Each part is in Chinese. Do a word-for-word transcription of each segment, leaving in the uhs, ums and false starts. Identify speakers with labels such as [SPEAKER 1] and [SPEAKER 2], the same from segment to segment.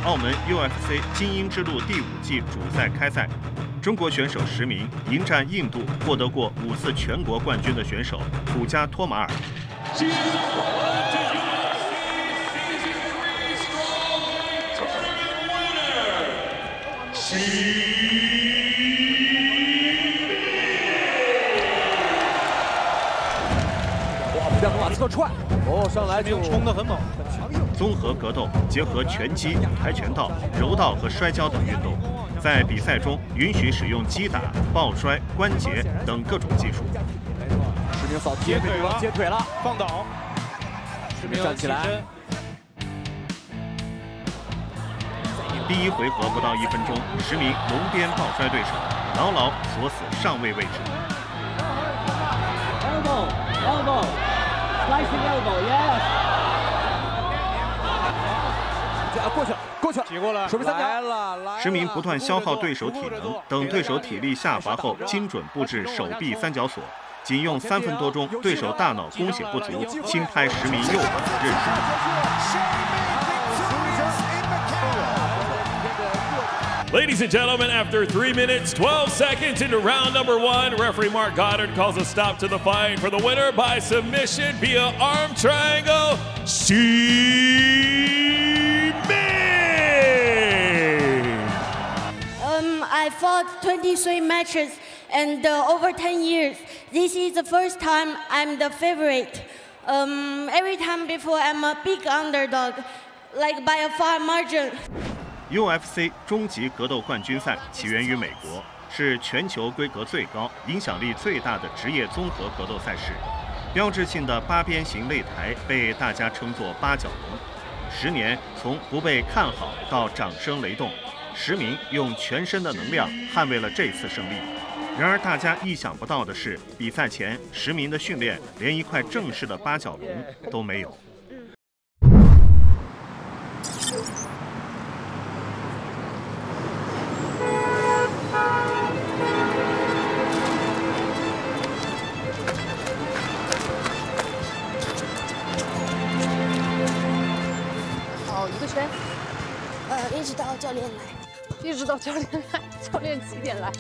[SPEAKER 1] 澳门 U F C 精英之路第五季主赛开赛，中国选手十名迎战印度获得过五次全国冠军的选手普加托马尔。
[SPEAKER 2] 让马侧踹，哦，上来就冲得很猛，很强硬。
[SPEAKER 1] 综合格斗结合拳击、跆拳道、柔道和摔跤等运动，在比赛中允许使用击打、抱摔、关节等各种技术。
[SPEAKER 2] 石明扫接腿了，接腿了，放倒。石明
[SPEAKER 3] 站起来。
[SPEAKER 1] 第一回合不到一分钟，十名龙边抱摔对手，牢牢锁死上位位置。
[SPEAKER 3] Elbow, elbow, slicing elbow, yes.
[SPEAKER 2] 啊，过去了，过去了，
[SPEAKER 3] 挤过来，
[SPEAKER 2] 手臂三角了。
[SPEAKER 1] 十名不断消耗对手体能，等对手体力下滑后，精准布置手臂三角锁。仅用三分多钟，对手大脑供血不足，轻拍十名右膀认输。
[SPEAKER 4] Ladies and gentlemen, after three minutes, twelve seconds into round number one, referee Mark Goddard calls a stop to the fight for the winner by submission via arm triangle, Xi Ming.
[SPEAKER 5] Um, I fought twenty-three matches and uh, over ten years. This is the first time I'm the favorite. Um, every time before I'm a big underdog, like by a far margin.
[SPEAKER 1] U F C 终极格斗冠军赛起源于美国，是全球规格最高、影响力最大的职业综合格斗赛事。标志性的八边形擂台被大家称作八角笼。十年从不被看好到掌声雷动，十名用全身的能量捍卫了这次胜利。然而大家意想不到的是，比赛前十名的训练连一块正式的八角笼都没有。
[SPEAKER 5] 呃，一直到教练来，
[SPEAKER 6] 一直到教练来。教练几点来？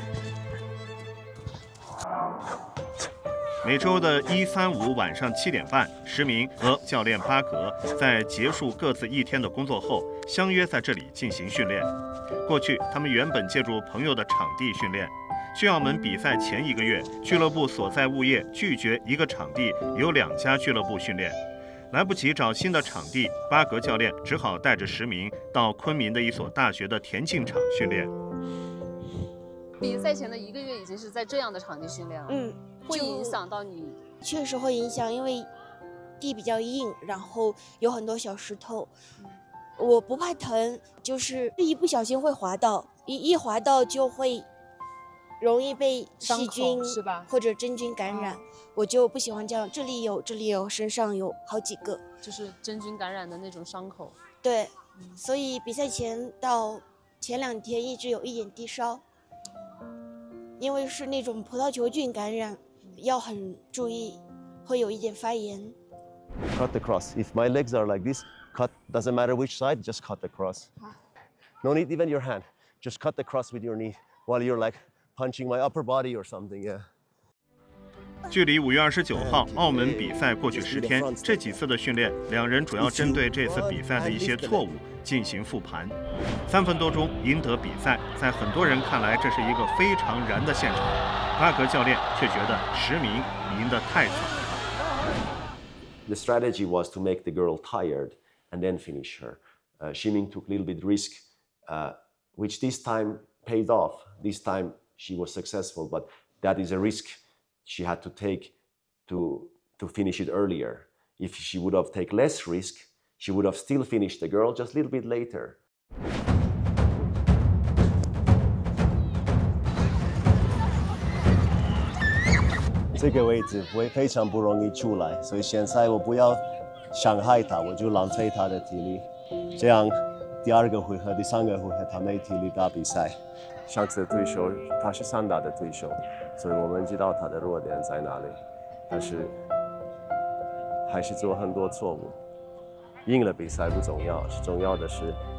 [SPEAKER 1] 每周的一、三、五晚上七点半，十名和教练巴格在结束各自一天的工作后，相约在这里进行训练。过去，他们原本借助朋友的场地训练。去澳门比赛前一个月，俱乐部所在物业拒绝一个场地有两家俱乐部训练。来不及找新的场地，巴格教练只好带着十名到昆明的一所大学的田径场训练。
[SPEAKER 6] 比赛前的一个月已经是在这样的场地训练了，
[SPEAKER 5] 嗯，
[SPEAKER 6] 会影响到你？
[SPEAKER 5] 确实会影响，因为地比较硬，然后有很多小石头。嗯、我不怕疼，就是一不小心会滑倒，一一滑倒就会容易被细菌
[SPEAKER 6] 是吧？
[SPEAKER 5] 或者真菌感染。嗯，我就不喜欢这样，这里有，这里有，身上有好几个，
[SPEAKER 6] 就是真菌感染的那种伤口。
[SPEAKER 5] 对，嗯、所以比赛前到前两天一直有一点低烧，因为是那种葡萄球菌感染，要很注意，会有一点发炎。
[SPEAKER 7] Cut the cross. If my legs are like this, cut. Doesn't matter which side, just cut the cross. No need even your hand. Just cut the cross with your knee while you're like punching my upper body or something. Yeah.
[SPEAKER 1] 距离五月二十九号澳门比赛过去十天，这几次的训练，两人主要针对这次比赛的一些错误进行复盘。三分多钟赢得比赛，在很多人看来这是一个非常燃的现场，巴格教练却觉得十名赢得太早。
[SPEAKER 7] The strategy was to make the girl tired and then finish her. Uh, Xi Ming took a little bit risk, uh, which this time paid off. This time she was successful, but that is a risk she had to take to, to finish it earlier. If she would have taken less risk, she would have still finished the girl just a little bit later. 这个位置会非常不容易出来，所以现在我不要伤害他，我就浪费他的体力，这样第二个回合、第三个回合他没体力打比赛。上次的对手他是散打的对手，所以我们知道他的弱点在哪里，但是还是做很多错误。赢了比赛不重要，重要的是